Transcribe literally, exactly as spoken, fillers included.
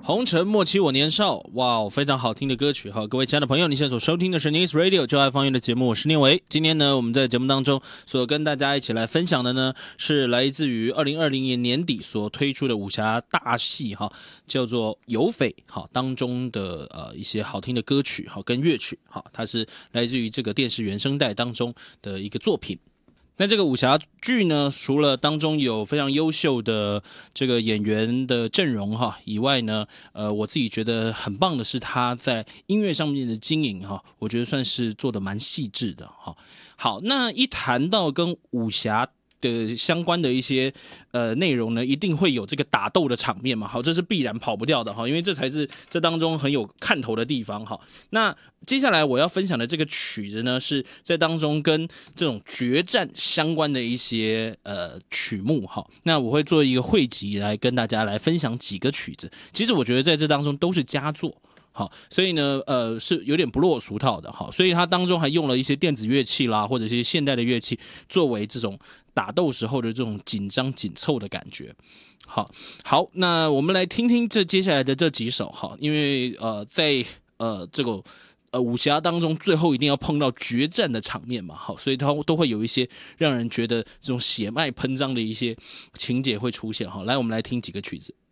红尘莫欺我年少，哇，非常好听的歌曲哈！各位亲爱的朋友，你现在所收听的是 News Radio 就爱方言的节目，我是念维。今天呢，我们在节目当中所跟大家一起来分享的呢，是来自于二零二零年年底所推出的武侠大戏哈，叫做《有匪》哈当中的呃一些好听的歌曲哈跟乐曲哈，它是来自于这个电视原声带当中的一个作品。那这个武侠剧呢，除了当中有非常优秀的这个演员的阵容哈以外呢，呃，我自己觉得很棒的是他在音乐上面的经营哈，我觉得算是做得蛮细致的哈。好，那一谈到跟武侠的相关的一些呃内容呢，一定会有这个打斗的场面嘛，好，这是必然跑不掉的哈，因为这才是这当中很有看头的地方哈。那接下来我要分享的这个曲子呢，是在当中跟这种决战相关的一些呃曲目哈。那我会做一个汇集来跟大家来分享几个曲子，其实我觉得在这当中都是佳作。好，所以呢，呃，是有点不落俗套的哈，所以它当中还用了一些电子乐器啦，或者是现代的乐器，作为这种打斗时候的这种紧张紧凑的感觉。好，好，那我们来听听这接下来的这几首哈，因为呃，在呃这个呃武侠当中，最后一定要碰到决战的场面嘛，好，所以它都会有一些让人觉得这种血脉喷张的一些情节会出现哈。来，我们来听几个曲子。